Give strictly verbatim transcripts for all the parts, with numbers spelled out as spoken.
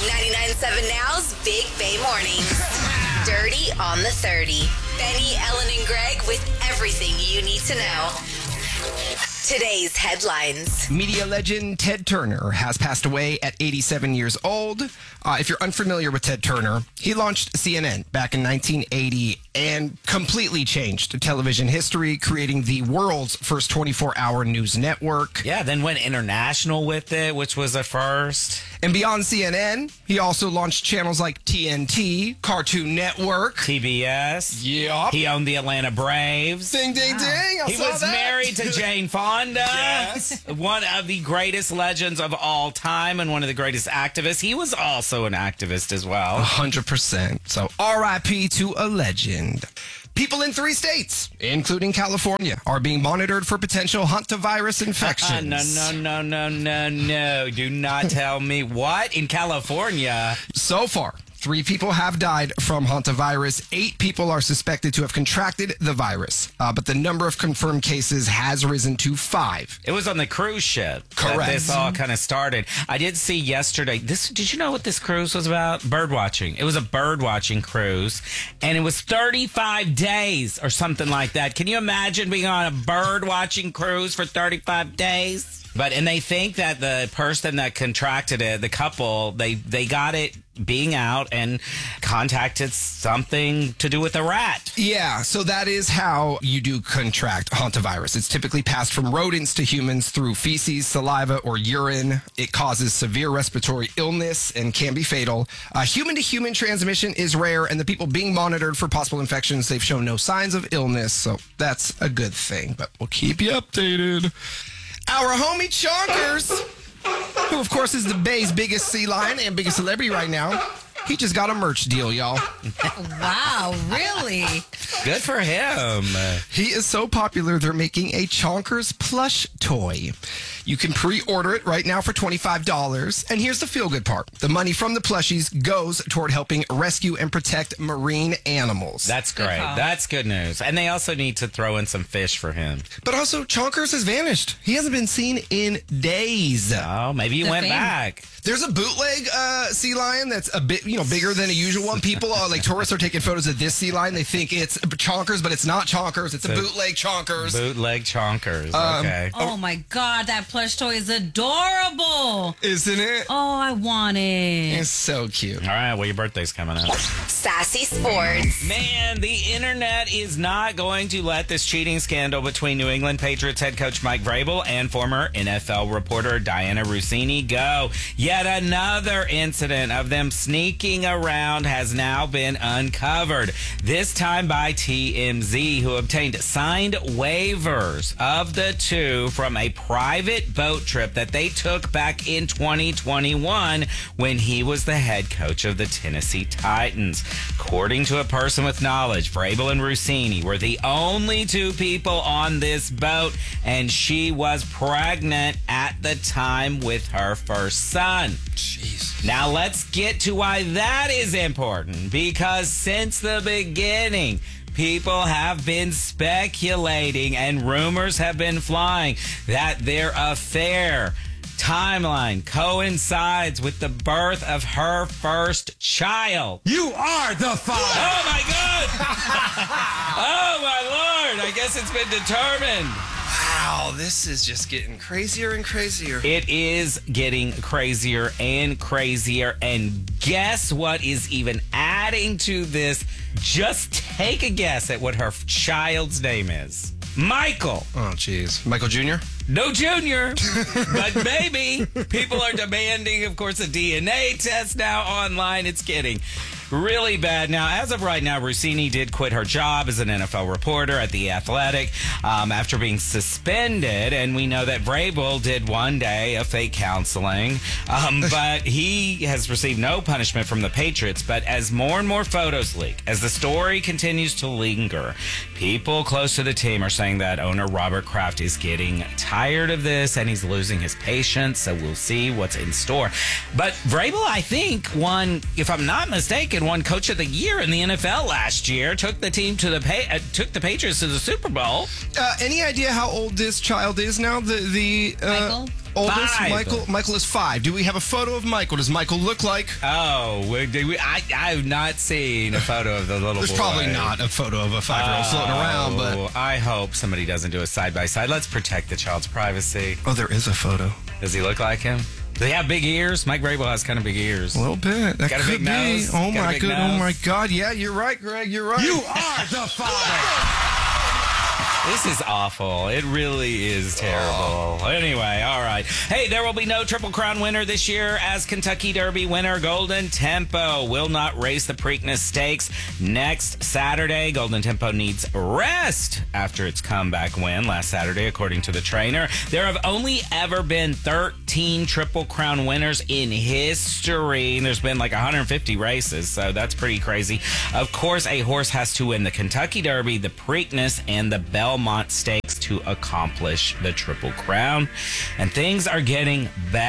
ninety-nine point seven Now's Big Bay Mornings. Dirty on the thirty. Benny, Ellen, and Greg with everything you need to know. Today's headlines. Media legend Ted Turner has passed away at eighty-seven years old. Uh, if you're unfamiliar with Ted Turner, he launched C N N back in nineteen eighty and completely changed television history, creating the world's first twenty-four hour news network. Yeah, then went international with it, which was a first. And beyond C N N, he also launched channels like T N T, Cartoon Network, T B S. Yep. He owned the Atlanta Braves. Ding, ding, ding. I He saw was that. married to Jane Fonda. Yes. One of the greatest legends of all time and one of the greatest activists. He was also an activist as well. one hundred percent. So R I P to a legend. People in three states, including California, are being monitored for potential hantavirus infections. Uh, no, no, no, no, no, no. Do not tell me. What? In California? So far, three people have died from hantavirus. Eight people are suspected to have contracted the virus, uh, but the number of confirmed cases has risen to five. It was on the cruise ship Correct. that this all kind of started. I did see yesterday. This did you know what this cruise was about? Bird watching. It was a bird watching cruise, and it was thirty-five days or something like that. Can you imagine being on a bird watching cruise for thirty-five days? But and they think that the person that contracted it, the couple, they they got it being out and contacted something to do with a rat. Yeah, so that is how you do contract hantavirus. It's typically passed from rodents to humans through feces, saliva, or urine. It causes severe respiratory illness and can be fatal. Uh, human-to-human transmission is rare, and the people being monitored for possible infections, they've shown no signs of illness, so that's a good thing. But we'll keep you updated. Our homie Chonkers, who of course is the Bay's biggest sea lion and biggest celebrity right now, he just got a merch deal, y'all. Wow, really? Good for him. He is so popular, they're making a Chonkers plush toy. You can pre-order it right now for twenty-five dollars. And here's the feel-good part. The money from the plushies goes toward helping rescue and protect marine animals. That's great. call. That's good news. And they also need to throw in some fish for him. But also, Chonkers has vanished. He hasn't been seen in days. Oh, maybe he The went fame. back. There's a bootleg uh, sea lion that's a bit, you know, bigger than a usual one. People are like tourists are taking photos of this sea lion. They think it's Chonkers, but it's not Chonkers. It's a So- bootleg Chonkers. Bootleg chonkers. Um, okay. Oh my God, that plush toy is adorable. Isn't it? Oh, I want it. It's so cute. All right. Well, your birthday's coming up. Sassy Sports. Man, the internet is not going to let this cheating scandal between New England Patriots head coach Mike Vrabel and former N F L reporter Diana Russini go. Yet another incident of them sneaking around has now been uncovered. This time by T M Z, who obtained signed waivers of the two from a private boat trip that they took back in twenty twenty-one when he was the head coach of the Tennessee Titans. According to a person with knowledge, Vrabel and Russini were the only two people on this boat, and she was pregnant at the time with her first son. Jeez. Now let's get to why that is important, because since the beginning, people have been speculating and rumors have been flying that their affair timeline coincides with the birth of her first child. You are the father. Oh my God! Oh my Lord! I guess it's been determined. Wow, this is just getting crazier and crazier. It is getting crazier and crazier. And guess what is even adding to this? Just take a guess at what her child's name is. Michael. Oh, jeez. Michael Junior? No Junior, but maybe. People are demanding, of course, a D N A test now online. It's getting really bad. Now, as of right now, Russini did quit her job as an N F L reporter at The Athletic um, after being suspended. And we know that Vrabel did one day of fake counseling, um, but he has received no punishment from the Patriots. But as more and more photos leak, as the story continues to linger, people close to the team are saying that owner Robert Kraft is getting tired of this and he's losing his patience. So we'll see what's in store. But Vrabel, I think, won, if I'm not mistaken, won Coach of the Year in the N F L last year. Took the team to the pa- uh, took the Patriots to the Super Bowl. Uh, any idea how old this child is now? The the uh, Michael? Oldest, Five. Michael. Michael is five. Do we have a photo of Michael? Does Michael look like? Oh, we, do we, I, I have not seen a photo of the little There's boy. probably not a photo of a five-year-old floating around, but Oh, I hope somebody doesn't do a side-by-side. Let's protect the child's privacy. oh, there is a photo. Does he look like him? Does he have big ears? Mike Vrabel has kind of big ears. A little bit. That Got a could big be. nose? Oh Got a my big good. nose? Oh my God. Yeah, you're right, Greg. You're right. You are the father. This is awful. It really is terrible. Oh. Anyway, all right. Hey, there will be no Triple Crown winner this year as Kentucky Derby winner Golden Tempo will not race the Preakness Stakes next Saturday. Golden Tempo needs rest after its comeback win last Saturday, according to the trainer. There have only ever been thirteen Triple Crown winners in history. There's been like one hundred fifty races, so that's pretty crazy. Of course, a horse has to win the Kentucky Derby, the Preakness, and the Belmont Stakes to accomplish the Triple Crown. And things are getting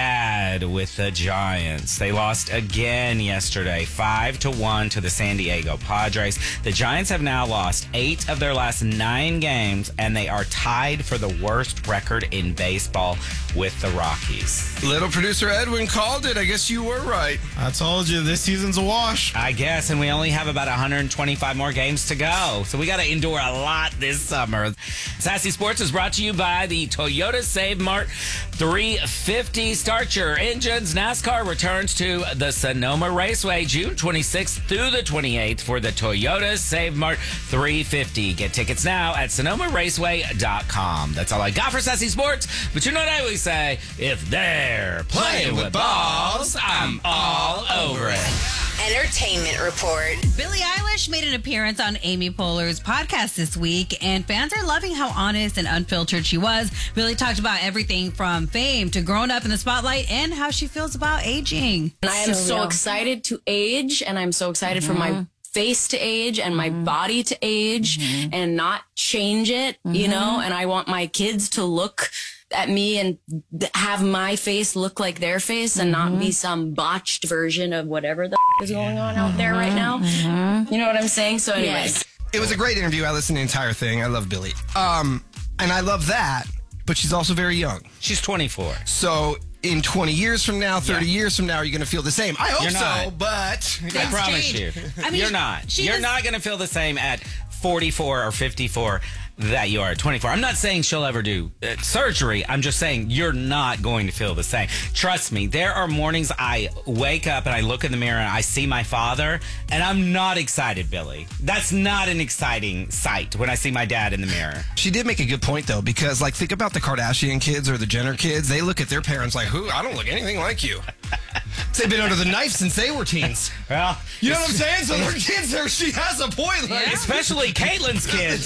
bad with the Giants. They lost again yesterday, five to one to the San Diego Padres. The Giants have now lost eight of their last nine games, and they are tied for the worst record in baseball with the Rockies. Little producer Edwin called it. I guess you were right. I told you, this season's a wash. I guess, and we only have about one hundred twenty-five more games to go. So we got to endure a lot this summer. Sassy Sports is brought to you by the Toyota Save Mart three fifty. Start your engines. NASCAR returns to the Sonoma Raceway June twenty-sixth through the twenty-eighth for the Toyota Save Mart three fifty. Get tickets now at sonoma raceway dot com. That's all I got for Sassy Sports. But you know what I always say? If they're playing with balls, I'm all over it. Entertainment Report. Billie Eilish made an appearance on Amy Poehler's podcast this week, and fans are loving how honest and unfiltered she was. Billie talked about everything from fame to growing up in the spotlight and how she feels about aging. And I am So so real. excited to age, and I'm so excited for my face to age and my body to age and not change it, you know, and I want my kids to look at me and th- have my face look like their face and not be some botched version of whatever the f- is going on out there right now. You know what I'm saying? So anyways. Yes. It was a great interview. I listened to the entire thing. I love Billie. Um, and I love that, but she's also very young. She's twenty-four. So in twenty years from now, thirty Yeah. years from now, are you going to feel the same? I hope You're so, not. but I promise change. you. I mean, You're she- not. she You're does- not going to feel the same at forty-four or fifty-four that you are at twenty-four. I'm not saying she'll ever do uh, surgery. I'm just saying you're not going to feel the same. Trust me, there are mornings I wake up and I look in the mirror and I see my father and I'm not excited, Billy. That's not an exciting sight when I see my dad in the mirror. she did make a good point, though, because, like, think about the Kardashian kids or the Jenner kids. They look at their parents like, who? I don't look anything like you. They've been under the knife since they were teens. Well, You know what I'm saying? So their kids are, she has a point. Like, especially Caitlin's kids.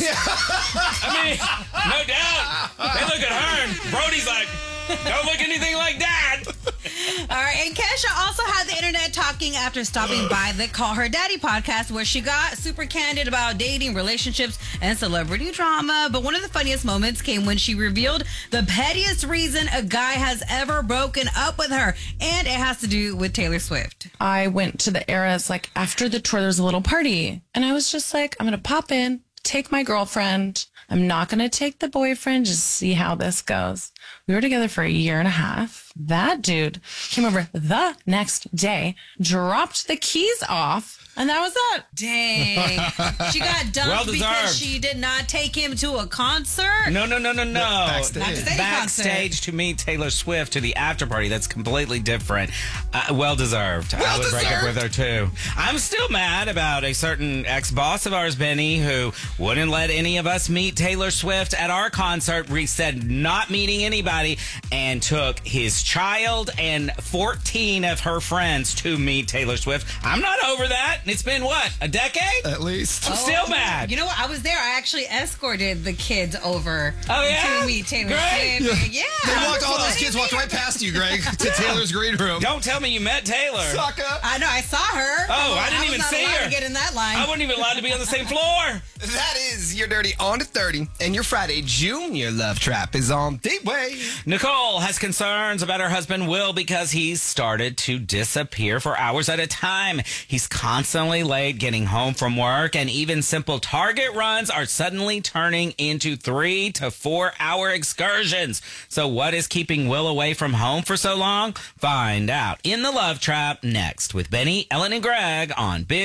I mean, no doubt. They look at her and Brody's like, don't look anything like that. All right, and Kesha also had the internet talking after stopping by the Call Her Daddy podcast, where she got super candid about dating, relationships, and celebrity drama. But one of the funniest moments came when she revealed the pettiest reason a guy has ever broken up with her, and it has to do with Taylor Swift. I went to the Eras, like after the tour, there was a little party. And I was just like, I'm going to pop in, take my girlfriend. I'm not going to take the boyfriend, just see how this goes. We were together for a year and a half. That dude came over the next day, dropped the keys off, and that was it. Dang. She got dumped Well because deserved. she did not take him to a concert. No, no, no, no, no. Backstage. Backstage Backstage to meet Taylor Swift to the after party. That's completely different. Uh, well deserved. I would break up with her too. I'm still mad about a certain ex-boss of ours, Benny, who wouldn't let any of us meet Taylor Swift at our concert. We said not meeting anybody and took his child and fourteen of her friends to meet Taylor Swift. I'm not over that. It's been what, a decade? at least. I'm still mad. You know what? I was there. I actually escorted the kids over Oh, yeah? to meet Taylor Great. Swift. Yeah. They walked, all those I kids didn't walked meet right her. past you, Greg, to Taylor's green room. Don't tell me you met Taylor. Sucker. I know. I saw her. Oh, I didn't was even not see allowed her. to get in that line. I wasn't even allowed to be on the same floor. That is your Dirty on to thirty, and your Friday Junior Love Trap is on the way. Bye. Nicole has concerns about her husband Will because he's started to disappear for hours at a time. He's constantly late getting home from work, and even simple Target runs are suddenly turning into three to four hour excursions. So what is keeping Will away from home for so long? Find out in the Love Trap next with Benny, Ellen, and Greg on Big